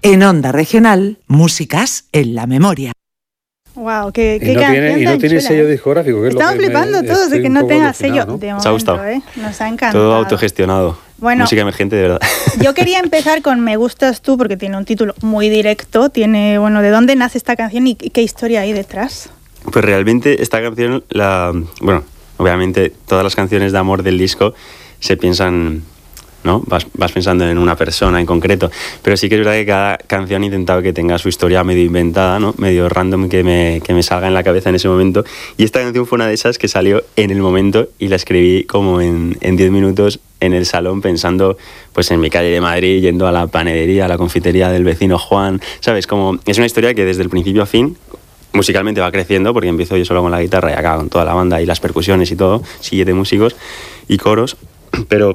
En Onda Regional, Músicas en la Memoria. Wow, qué y no canción tiene, tan tiene chula, sello discográfico, que es Estamos lo que flipando todos de que no tenga sello, ¿no? de ¿Os momento, ha gustado? Nos ha encantado. Todo autogestionado. Bueno, música emergente, de verdad. Yo quería empezar con Me gustas tú, porque tiene un título muy directo. Tiene, bueno, ¿de dónde nace esta canción y qué historia hay detrás? Pues realmente esta canción, bueno, obviamente todas las canciones de amor del disco se piensan, ¿no? Vas pensando en una persona en concreto, pero sí que es verdad que cada canción he intentado que tenga su historia medio inventada, ¿no? Medio random, que me salga en la cabeza en ese momento, y esta canción fue una de esas que salió en el momento y la escribí como en 10 minutos en el salón, pensando pues en mi calle de Madrid, yendo a la panadería, a la confitería del vecino Juan, ¿sabes? Como es una historia que desde el principio a fin musicalmente va creciendo, porque empiezo yo solo con la guitarra y acá con toda la banda y las percusiones y todo, 7 músicos y coros, pero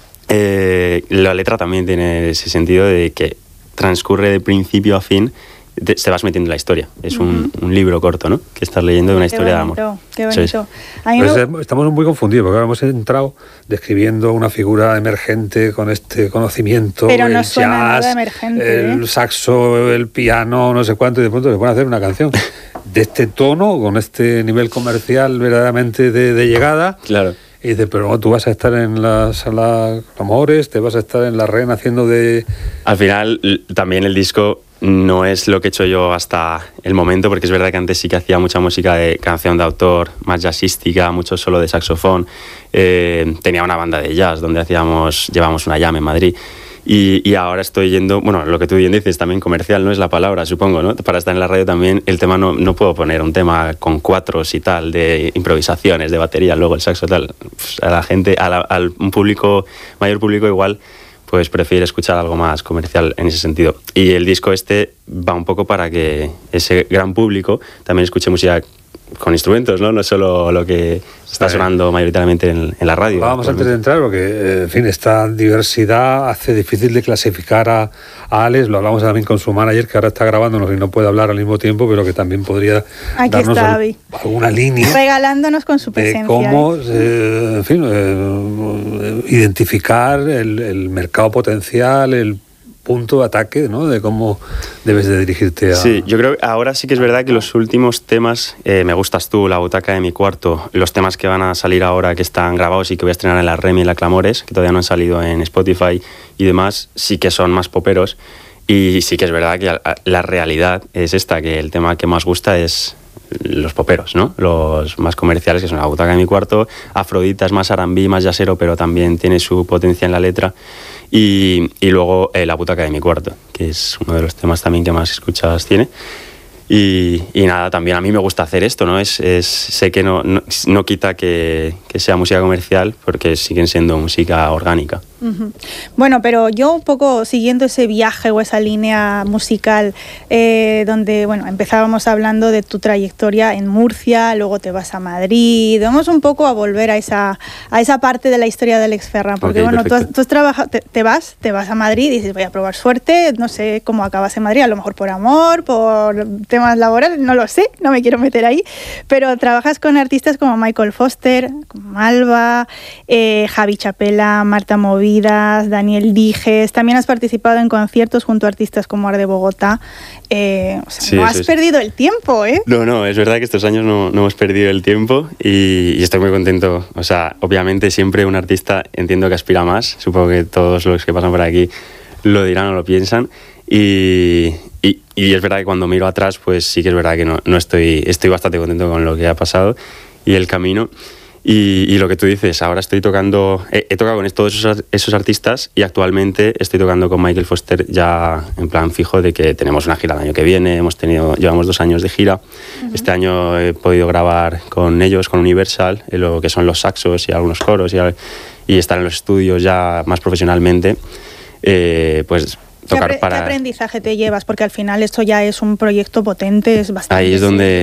la letra también tiene ese sentido de que transcurre de principio a fin, te vas metiendo en la historia. Es un libro corto, ¿no? Que estás leyendo de una historia de amor. Qué bonito. Estamos muy confundidos, porque ahora hemos entrado describiendo una figura emergente con este conocimiento, pero no el suena jazz, nada emergente, el saxo, el piano, no sé cuánto, y de pronto se pone a hacer una canción de este tono, con este nivel comercial verdaderamente de llegada. Claro. Y dice, pero tú vas a estar en la sala Amores, te vas a estar en la REN haciendo de... Al final, también el disco no es lo que he hecho yo hasta el momento, porque es verdad que antes sí que hacía mucha música de canción de autor, más jazzística, mucho solo de saxofón. Tenía una banda de jazz donde llevamos una jam en Madrid. Y ahora estoy yendo, bueno, lo que tú bien dices, también comercial, no es la palabra, supongo, ¿no? Para estar en la radio también, el tema no puedo poner un tema con cuatros y tal, de improvisaciones, de batería, luego el saxo tal. Pues a la gente, al un público, mayor público igual, pues prefiere escuchar algo más comercial en ese sentido. Y el disco este va un poco para que ese gran público también escuche música con instrumentos, ¿no? No solo lo que está sonando mayoritariamente en la radio. Vamos antes de entrar, porque, en fin, esta diversidad hace difícil de clasificar a Alex. Lo hablamos también con su manager, que ahora está grabándonos y no puede hablar al mismo tiempo, pero que también podría darnos alguna línea. Regalándonos con su presencia. De cómo, en fin, identificar el mercado potencial, el punto de ataque, ¿no? De cómo debes de dirigirte a... Sí, yo creo que ahora sí que es verdad que los últimos temas, Me gustas tú, La butaca de mi cuarto, los temas que van a salir ahora, que están grabados y que voy a estrenar en la Remi y la Clamores, que todavía no han salido en Spotify y demás, sí que son más poperos, y sí que es verdad que la realidad es esta, que el tema que más gusta es los poperos, ¿no? Los más comerciales, que son La butaca de mi cuarto. Afrodita es más R&B, más jazzero, pero también tiene su potencia en la letra. Y luego La butaca de mi cuarto, que es uno de los temas también que más escuchas tiene. Y nada, también a mí me gusta hacer esto, ¿no? Sé que no quita que sea música comercial, porque siguen siendo música orgánica. Uh-huh. Bueno, pero yo un poco siguiendo ese viaje o esa línea musical, donde, bueno, empezábamos hablando de tu trayectoria en Murcia, luego te vas a Madrid, vamos un poco a volver a esa parte de la historia de Alex Ferran, porque okay, bueno, tú has trabajado, te vas a Madrid y dices, voy a probar suerte, no sé cómo acabas en Madrid, a lo mejor por amor, por temas laborales, no lo sé, no me quiero meter ahí, pero trabajas con artistas como Michael Foster, como Alba, Javi Chapela, Marta Movidas, Daniel Dijes. También has participado en conciertos junto a artistas como Arde Bogotá. Sí, no has perdido el tiempo, ¿eh? No, es verdad que estos años no hemos perdido el tiempo y estoy muy contento. O sea, obviamente siempre un artista entiendo que aspira más. Supongo que todos los que pasan por aquí lo dirán o lo piensan. Y es verdad que cuando miro atrás, pues sí que es verdad que no estoy bastante contento con lo que ha pasado y el camino. Y lo que tú dices, ahora estoy tocando, he tocado con todos esos artistas y actualmente estoy tocando con Michael Foster ya en plan fijo de que tenemos una gira el año que viene, llevamos 2 años de gira. Uh-huh. Este año he podido grabar con ellos, con Universal, lo que son los saxos y algunos coros y estar en los estudios ya más profesionalmente, pues tocar para... ¿Qué aprendizaje te llevas? Porque al final esto ya es un proyecto potente, es bastante... Ahí es donde